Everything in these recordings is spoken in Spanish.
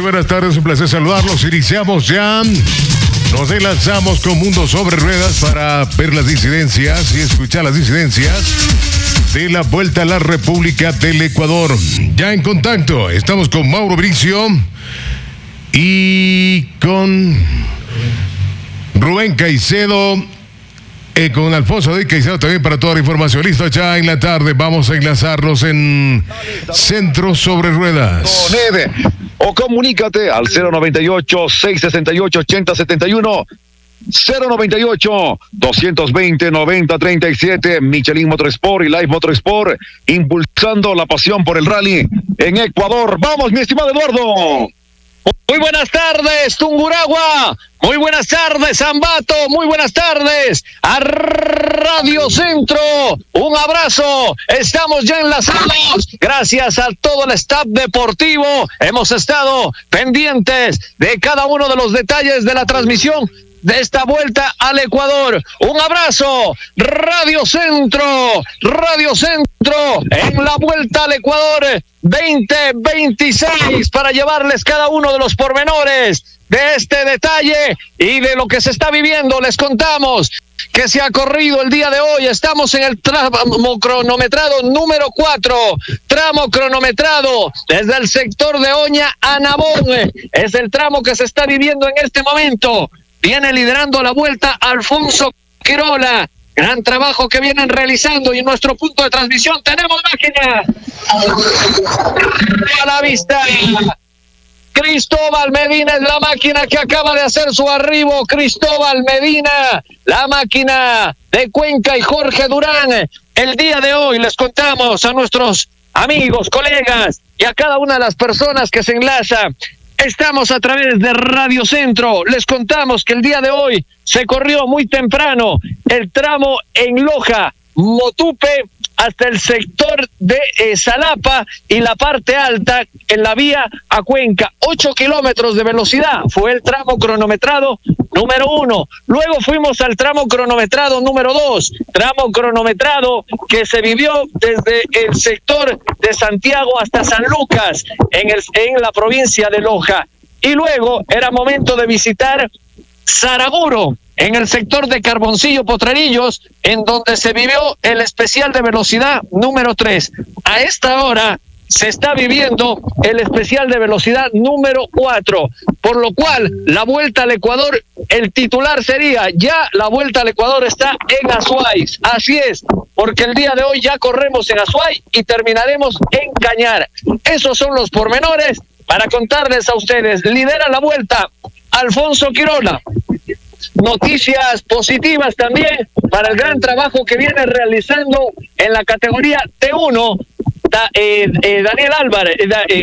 buenas tardes, un placer saludarlos. Iniciamos ya. Nos enlazamos con Mundo Sobre Ruedas para ver las disidencias y escuchar las disidencias de la Vuelta a la República del Ecuador. Ya en contacto, estamos con Mauro Bricio y con Rubén Caicedo, con Alfonso de Caicedo también para toda la información. Listo, ya en la tarde vamos a enlazarnos en Centro Sobre Ruedas. O comunícate al 098-668-8071, 098-220-9037, Michelin Motorsport y Live Motorsport, impulsando la pasión por el rally en Ecuador. ¡Vamos, mi estimado Eduardo! Muy buenas tardes, Tungurahua. Muy buenas tardes, Ambato. Muy buenas tardes a Radio Centro. Un abrazo. Estamos ya enlazados. Gracias a todo el staff deportivo. Hemos estado pendientes de cada uno de los detalles de la transmisión de esta vuelta al Ecuador. Un abrazo, Radio Centro en la vuelta al Ecuador 2026 para llevarles cada uno de los pormenores de este detalle y de lo que se está viviendo. Les contamos que se ha corrido el día de hoy. Estamos en el tramo cronometrado número 4, tramo cronometrado desde el sector de Oña a Nabón. Es el tramo que se está viviendo en este momento. Viene liderando la vuelta Alfonso Quirola. Gran trabajo que vienen realizando y en nuestro punto de transmisión tenemos máquina. A la vista. Cristóbal Medina es la máquina que acaba de hacer su arribo. Cristóbal Medina, la máquina de Cuenca y Jorge Durán. El día de hoy les contamos a nuestros amigos, colegas y a cada una de las personas que se enlaza. Estamos a través de Radio Centro. Les contamos que el día de hoy se corrió muy temprano el tramo en Loja, Motupe, hasta el sector de Salapa y la parte alta en la vía a Cuenca. 8 kilómetros de velocidad fue el tramo cronometrado número 1. Luego fuimos al tramo cronometrado número 2. Tramo cronometrado que se vivió desde el sector de Santiago hasta San Lucas en la provincia de Loja. Y luego era momento de visitar Saraguro, en el sector de Carboncillo Potrerillos, en donde se vivió el especial de velocidad número 3. A esta hora se está viviendo el especial de velocidad número 4, por lo cual la vuelta al Ecuador, el titular sería ya la vuelta al Ecuador está en Azuay. Así es, porque el día de hoy ya corremos en Azuay y terminaremos en Cañar. Esos son los pormenores para contarles a ustedes. Lidera la vuelta Alfonso Quirola. Noticias positivas también para el gran trabajo que viene realizando en la categoría T1 Daniel Álvarez,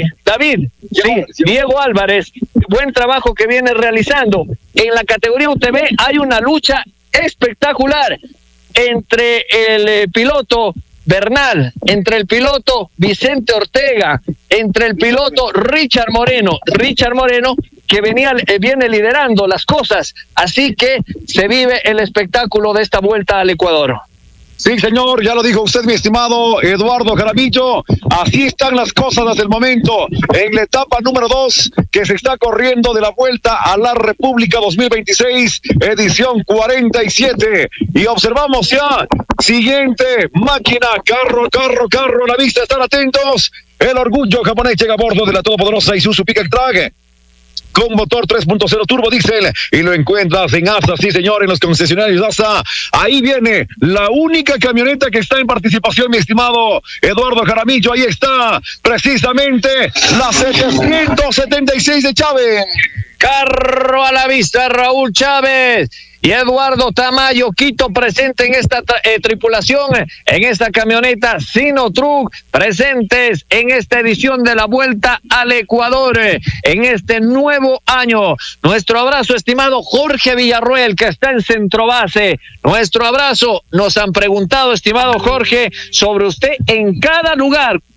Diego Álvarez. Buen trabajo que viene realizando. En la categoría UTV hay una lucha espectacular entre el piloto Bernal, entre el piloto Vicente Ortega, entre el piloto Richard Moreno que viene liderando las cosas, así que se vive el espectáculo de esta vuelta al Ecuador. Sí, señor, ya lo dijo usted, mi estimado Eduardo Jaramillo. Así están las cosas hasta el momento en la etapa número 2 que se está corriendo de la Vuelta a la República 2026, edición 47. Y observamos ya, siguiente máquina, carro, a la vista, están atentos. El orgullo japonés llega a bordo de la todopoderosa Isuzu Pickup Truck con motor 3.0 turbo diésel y lo encuentras en ASA, sí señor, en los concesionarios ASA. Ahí viene la única camioneta que está en participación, mi estimado Eduardo Jaramillo. Ahí está precisamente la 776 de Chávez. Carro a la vista, Raúl Chávez y Eduardo Tamayo Quito presente en esta tripulación, en esta camioneta Sinotruck, presentes en esta edición de la Vuelta al Ecuador, en este nuevo año. Nuestro abrazo, estimado Jorge Villarroel, que está en Centrobase. Nuestro abrazo. Nos han preguntado, estimado Jorge, sobre usted en cada lugar.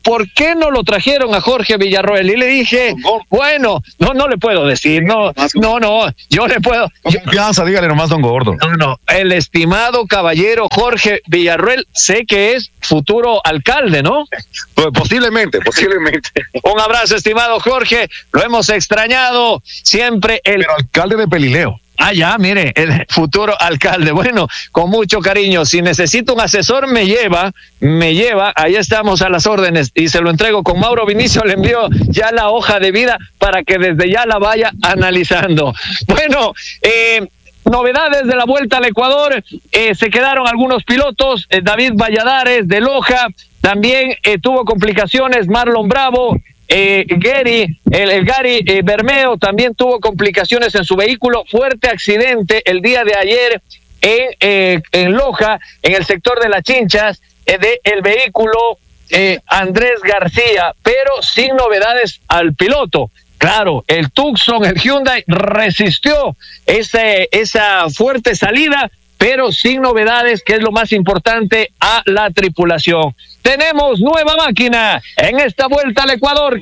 ¿por qué no lo trajeron a Jorge Villarroel? Y le dije, bueno, no le puedo decir, no, yo le puedo. Confianza, dígale nomás, don Gordo. No, el estimado caballero Jorge Villarroel, sé que es futuro alcalde, ¿no? Pues posiblemente. Un abrazo, estimado Jorge, lo hemos extrañado siempre. Pero alcalde de Pelileo. Ya, mire, el futuro alcalde. Bueno, con mucho cariño. Si necesito un asesor, me lleva. Ahí estamos a las órdenes y se lo entrego con Mauro Vinicio. Le envío ya la hoja de vida para que desde ya la vaya analizando. Bueno, novedades de la Vuelta al Ecuador. Se quedaron algunos pilotos. David Valladares de Loja. También tuvo complicaciones Marlon Bravo. Gary Bermeo también tuvo complicaciones en su vehículo. Fuerte accidente el día de ayer en Loja, en el sector de Las Chinchas, del vehículo Andrés García, pero sin novedades al piloto. Claro, el Tucson, el Hyundai, resistió esa fuerte salida, pero sin novedades, que es lo más importante, a la tripulación. Tenemos nueva máquina en esta Vuelta al Ecuador,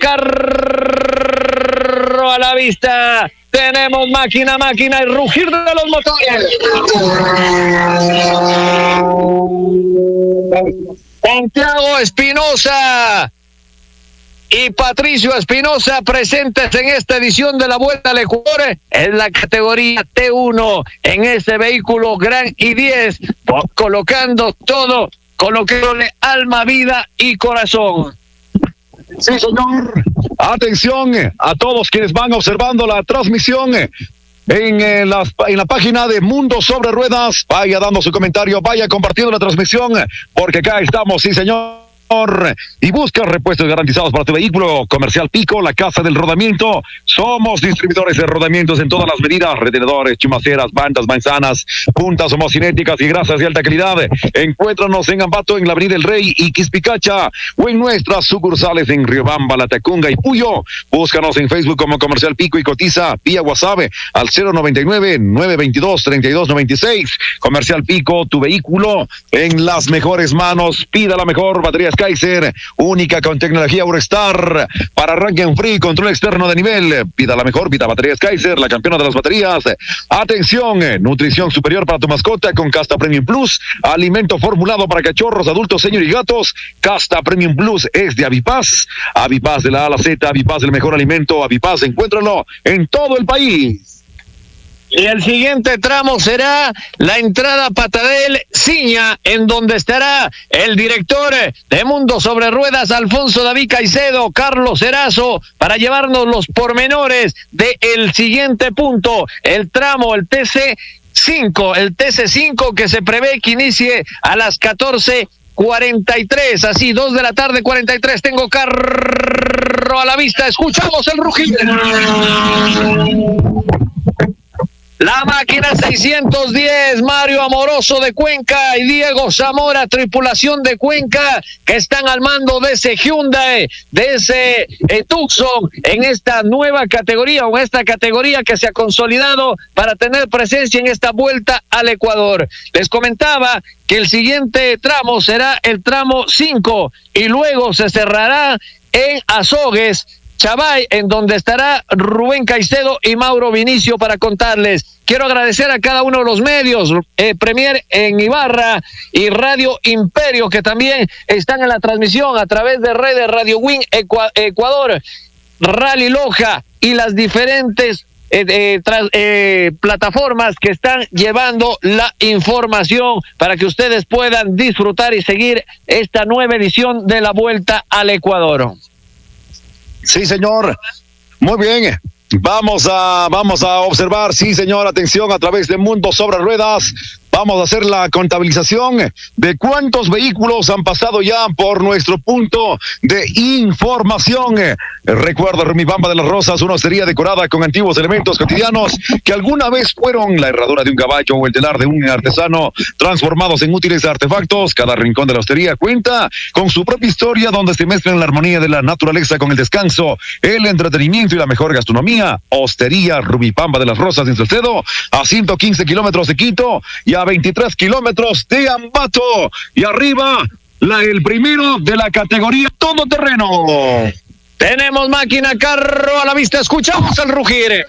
carro a la vista. Tenemos máquina y rugir de los motores. Santiago Espinosa y Patricio Espinosa presentes en esta edición de la Vuelta al Ecuador en la categoría T1 en ese vehículo Gran i10, colocando todo, colocándole alma, vida y corazón. Sí, señor. Atención a todos quienes van observando la transmisión en la página de Mundo Sobre Ruedas. Vaya dando su comentario, vaya compartiendo la transmisión, porque acá estamos, sí, señor. Y busca repuestos garantizados para tu vehículo. Comercial Pico, la casa del rodamiento. Somos distribuidores de rodamientos en todas las medidas: retenedores, chumaceras, bandas, manzanas, puntas homocinéticas y grasas de alta calidad. Encuéntranos en Ambato, en la Avenida El Rey y Quispicacha, o en nuestras sucursales en Riobamba, Latacunga y Puyo. Búscanos en Facebook como Comercial Pico y cotiza vía WhatsApp al 099-922-3296. Comercial Pico, tu vehículo en las mejores manos. Pida la mejor batería Kaiser, única con tecnología Eurostar para arranque en free, control externo de nivel. Pida la mejor, pida baterías Kaiser, la campeona de las baterías. Atención, nutrición superior para tu mascota con Casta Premium Plus, alimento formulado para cachorros, adultos, señor y gatos. Casta Premium Plus es de Avipaz de la A a la Z. Avipaz, el mejor alimento. Avipaz, encuéntralo en todo el país. Y el siguiente tramo será la entrada Patadel Ciña, en donde estará el director de Mundo Sobre Ruedas, Alfonso David Caicedo, Carlos Erazo, para llevarnos los pormenores del siguiente punto, el tramo, el TC5, que se prevé que inicie a las 14:43, así, 2 de la tarde, 43. Tengo carro a la vista, escuchamos el rugido. La máquina 610, Mario Amoroso de Cuenca y Diego Zamora, tripulación de Cuenca, que están al mando de ese Hyundai, de ese Tucson, en esta nueva categoría, o en esta categoría que se ha consolidado para tener presencia en esta Vuelta al Ecuador. Les comentaba que el siguiente tramo será el tramo 5 y luego se cerrará en Azogues, Chavay, en donde estará Rubén Caicedo y Mauro Vinicio para contarles. Quiero agradecer a cada uno de los medios, Premier en Ibarra y Radio Imperio, que también están en la transmisión a través de redes Radio Win Ecuador, Rally Loja y las diferentes plataformas que están llevando la información para que ustedes puedan disfrutar y seguir esta nueva edición de la Vuelta al Ecuador. Sí, señor. Muy bien. Vamos a observar, sí, señor, atención, a través de Mundo Sobre Ruedas. Vamos a hacer la contabilización de cuántos vehículos han pasado ya por nuestro punto de información. Recuerda, Rumibamba de las Rosas, una hostería decorada con antiguos elementos cotidianos que alguna vez fueron la herradura de un caballo o el telar de un artesano, transformados en útiles artefactos. Cada rincón de la hostería cuenta con su propia historia, donde se mezclan la armonía de la naturaleza con el descanso, el entretenimiento y la mejor gastronomía. Hostería Rumibamba de las Rosas en Salcedo, a 115 kilómetros de Quito y a 23 kilómetros de Ambato. Y arriba, el primero de la categoría todoterreno. Tenemos máquina, carro a la vista, escuchamos el rugir.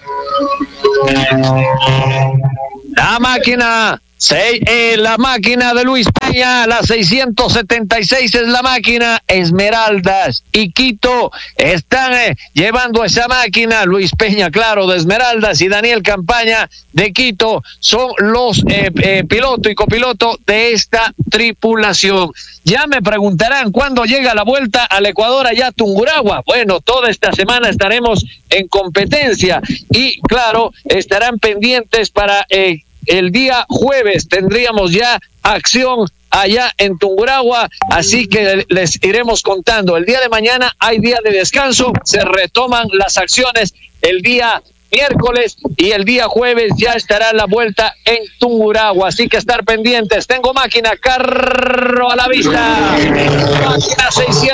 La máquina de Luis Peña, la 676 es la máquina. Esmeraldas y Quito están llevando esa máquina. Luis Peña, claro, de Esmeraldas, y Daniel Campaña de Quito son los piloto y copiloto de esta tripulación. Ya me preguntarán cuándo llega la vuelta al Ecuador allá a Tungurahua. Bueno, toda esta semana estaremos en competencia y claro, estarán pendientes para el día jueves tendríamos ya acción allá en Tungurahua, así que les iremos contando. El día de mañana hay día de descanso, se retoman las acciones el día miércoles y el día jueves ya estará la vuelta en Tungurahua, así que estar pendientes. Tengo máquina, carro a la vista, máquina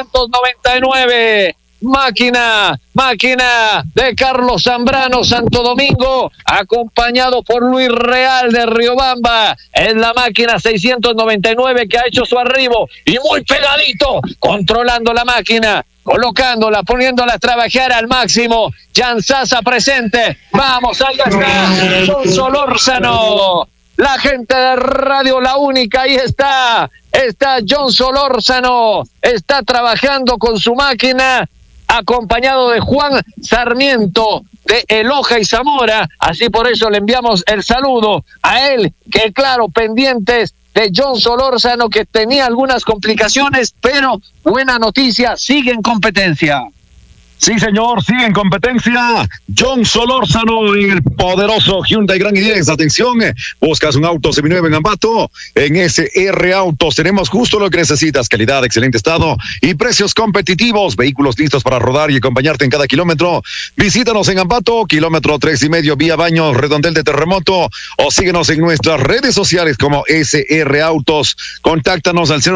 699. Máquina de Carlos Zambrano, Santo Domingo, acompañado por Luis Real de Riobamba. Es la máquina 699 que ha hecho su arribo y muy pegadito, controlando la máquina, colocándola, poniéndola a trabajar al máximo. Jan Sasa presente. Vamos, allá está John Solórzano. La gente de Radio La Única, ahí está John Solórzano, está trabajando con su máquina, acompañado de Juan Sarmiento de Eloja y Zamora, así por eso le enviamos el saludo a él, que claro, pendientes de John Solórzano, que tenía algunas complicaciones, pero buena noticia, sigue en competencia. Sí, señor, sigue en competencia John Solórzano en el poderoso Hyundai Grand i10. Atención, buscas un auto seminuevo en Ambato. En SR Autos tenemos justo lo que necesitas: calidad, excelente estado y precios competitivos. Vehículos listos para rodar y acompañarte en cada kilómetro. Visítanos en Ambato, kilómetro 3.5, vía Baños, Redondel de Terremoto, o síguenos en nuestras redes sociales como SR Autos. Contáctanos al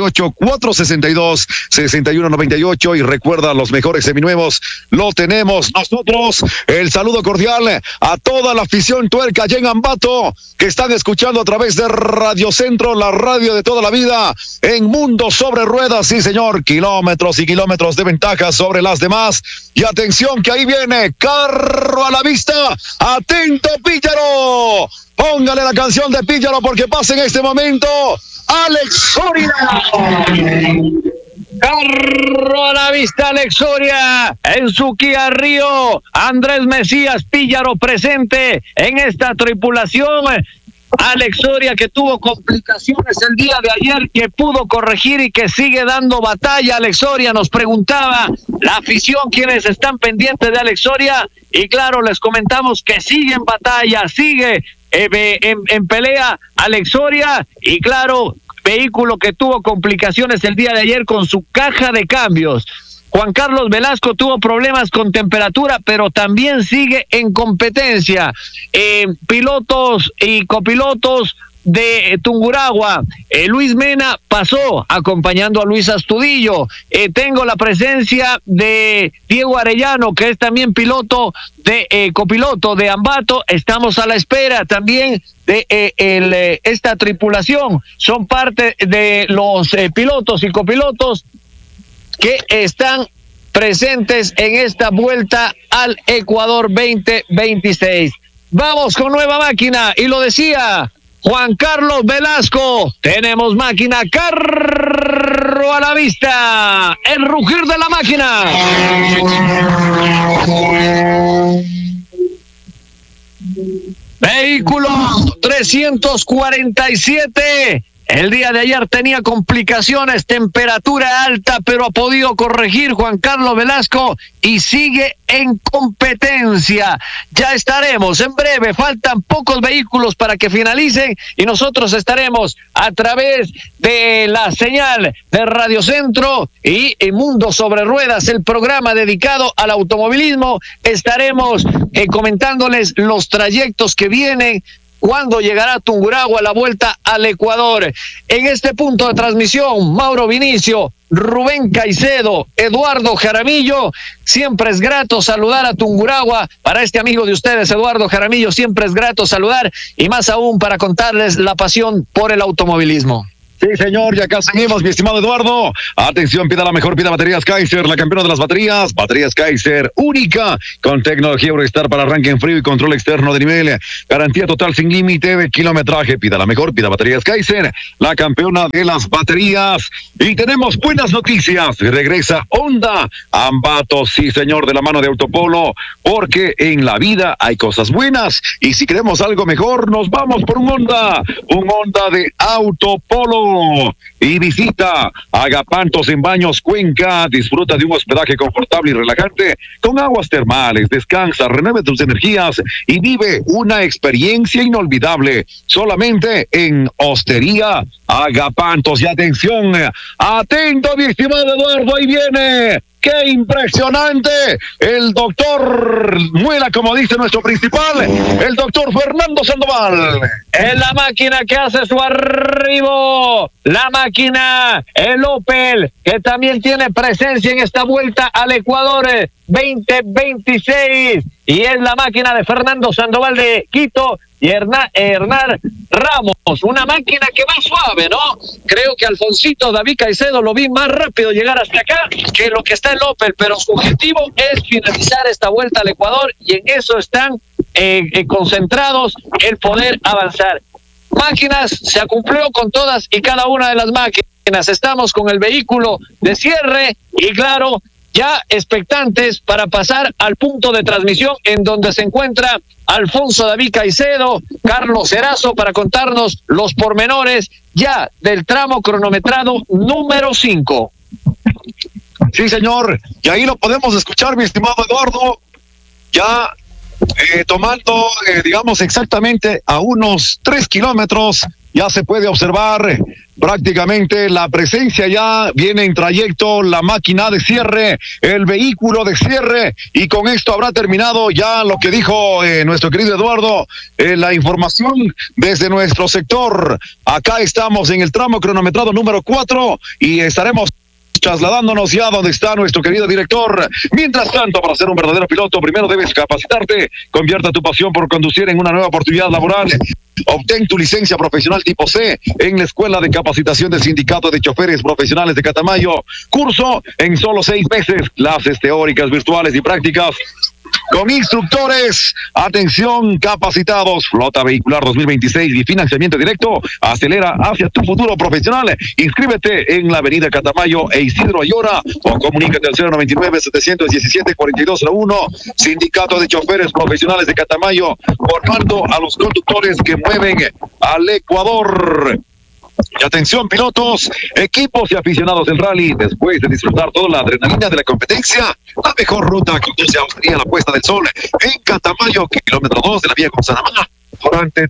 098-462-6198 y recuerda, los mejores seminuevos lo tenemos nosotros. El saludo cordial a toda la afición tuerca allá en Ambato, que están escuchando a través de Radio Centro, la radio de toda la vida, en Mundo sobre Ruedas. Sí, señor, kilómetros y kilómetros de ventaja sobre las demás. Y atención, que ahí viene carro a la vista. Atento, Píllaro. Póngale la canción de Píllaro, porque pasa en este momento Alex Soria. Carro a la vista, Alex Soria en su Kia Río. Andrés Mesías Píllaro presente en esta tripulación. Alex Soria, que tuvo complicaciones el día de ayer, que pudo corregir y que sigue dando batalla. Alex Soria, nos preguntaba la afición quienes están pendientes de Alex Soria, y claro, les comentamos que sigue en batalla, sigue en pelea Alex Soria, y claro, vehículo que tuvo complicaciones el día de ayer con su caja de cambios. Juan Carlos Velasco tuvo problemas con temperatura, pero también sigue en competencia. Pilotos y copilotos de Tungurahua, Luis Mena pasó acompañando a Luis Astudillo. Tengo la presencia de Diego Arellano, que es también piloto de copiloto de Ambato. Estamos a la espera también de esta tripulación. Son parte de los pilotos y copilotos que están presentes en esta vuelta al Ecuador 2026. Vamos con nueva máquina, y lo decía Juan Carlos Velasco, tenemos máquina, carro a la vista, el rugir de la máquina. Vehículo 347. El día de ayer tenía complicaciones, temperatura alta, pero ha podido corregir Juan Carlos Velasco y sigue en competencia. Ya estaremos en breve, faltan pocos vehículos para que finalicen, y nosotros estaremos a través de la señal de Radio Centro y Mundo sobre Ruedas, el programa dedicado al automovilismo. Estaremos comentándoles los trayectos que vienen, cuándo llegará Tungurahua, la vuelta al Ecuador. En este punto de transmisión, Mauro Vinicio, Rubén Caicedo, Eduardo Jaramillo. Siempre es grato saludar a Tungurahua. Para este amigo de ustedes, Eduardo Jaramillo, siempre es grato saludar, y más aún para contarles la pasión por el automovilismo. Sí, señor, y acá seguimos, mi estimado Eduardo. Atención, pida la mejor, pida baterías Kaiser, la campeona de las baterías. Baterías Kaiser, única, con tecnología Eurostar para arranque en frío y control externo de nivel. Garantía total sin límite de kilometraje. Pida la mejor, pida baterías Kaiser, la campeona de las baterías. Y tenemos buenas noticias. Regresa Honda Ambato, sí, señor, de la mano de Autopolo, porque en la vida hay cosas buenas. Y si queremos algo mejor, nos vamos por un Honda de Autopolo. Y visita Agapantos en Baños Cuenca. Disfruta de un hospedaje confortable y relajante con aguas termales. Descansa, renueve tus energías y vive una experiencia inolvidable solamente en Hostería Agapantos. Y atención, atento, mi estimado Eduardo, ahí viene. ¡Qué impresionante! El doctor Muela, como dice nuestro principal, el doctor Fernando Sandoval. Es la máquina que hace su arribo. La máquina, el Opel, que también tiene presencia en esta vuelta al Ecuador 2026. Y es la máquina de Fernando Sandoval de Quito y Hernán Ramos. Una máquina que va suave, ¿no? Creo que Alfonsito David Caicedo lo vi más rápido llegar hasta acá que lo que está el Opel, pero su objetivo es finalizar esta vuelta al Ecuador y en eso están concentrados el poder avanzar. Máquinas, se cumplió con todas y cada una de las máquinas. Estamos con el vehículo de cierre y claro, ya expectantes para pasar al punto de transmisión en donde se encuentra Alfonso David Caicedo, Carlos Erazo, para contarnos los pormenores ya del tramo cronometrado número 5. Sí, señor, y ahí lo podemos escuchar, mi estimado Eduardo, ya tomando, digamos, exactamente a unos 3 kilómetros, ya se puede observar prácticamente la presencia, ya viene en trayecto la máquina de cierre, el vehículo de cierre, y con esto habrá terminado ya lo que dijo nuestro querido Eduardo, la información desde nuestro sector. Acá estamos en el tramo cronometrado número 4 y estaremos trasladándonos ya donde está nuestro querido director. Mientras tanto, para ser un verdadero piloto, primero debes capacitarte. Convierta tu pasión por conducir en una nueva oportunidad laboral. Obtén tu licencia profesional tipo C en la Escuela de Capacitación del Sindicato de Choferes Profesionales de Catamayo. Curso en solo 6 meses. Clases teóricas, virtuales y prácticas con instructores, atención, capacitados. Flota vehicular 2026 y financiamiento directo. Acelera hacia tu futuro profesional. Inscríbete en la avenida Catamayo e Isidro Ayora o comunícate al 099-717-4201. Sindicato de Choferes Profesionales de Catamayo, formando a los conductores que mueven al Ecuador. Y atención, pilotos, equipos y aficionados del rally, después de disfrutar toda la adrenalina de la competencia, la mejor ruta conduce a Hostería La Puesta del Sol en Catamayo, kilómetro 2 de la vía con Sanamá. Durante